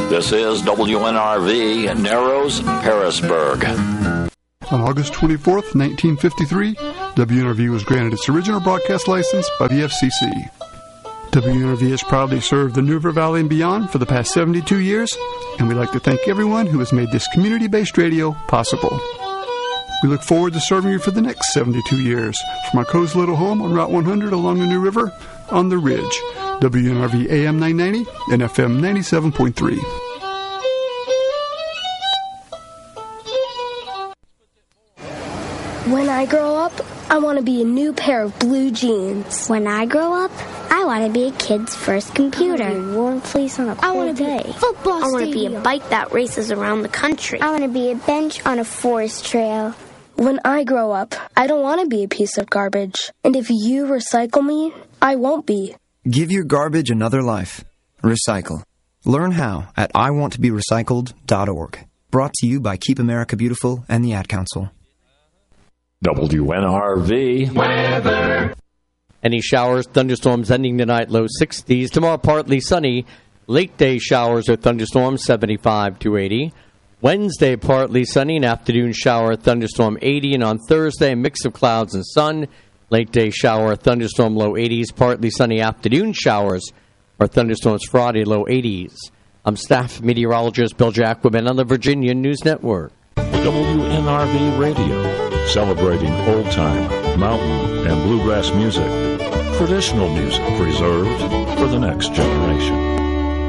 This is WNRV, Narrows, Harrisburg. On August 24th, 1953, WNRV was granted its original broadcast license by the FCC. WNRV has proudly served the New River Valley and beyond for the past 72 years, and we'd like to thank everyone who has made this community-based radio possible. We look forward to serving you for the next 72 years from our cozy little home on Route 100 along the New River on the Ridge. WNRV AM 990 and FM 97.3. When I grow up, I want to be a new pair of blue jeans. When I grow up, I want to be a kid's first computer. I want to be a warm fleece on a cold day. Football I want to be a bike that races around the country. I want to be a bench on a forest trail. When I grow up, I don't want to be a piece of garbage. And if you recycle me, I won't be. Give your garbage another life. Recycle. Learn how at iwanttoberecycled.org. Brought to you by Keep America Beautiful and the Ad Council. WNRV weather. Any showers, thunderstorms ending tonight, low 60s. Tomorrow, partly sunny. Late day showers or thunderstorms, 75 to 80. Wednesday, partly sunny. An afternoon shower, thunderstorm, 80. And on Thursday, a mix of clouds and sun. Late day shower, thunderstorm, low 80s. Partly sunny afternoon showers or thunderstorms Friday, low 80s. I'm staff meteorologist Bill Jacquemin on the Virginia News Network. WNRV Radio, celebrating old-time, mountain, and bluegrass music. Traditional music preserved for the next generation.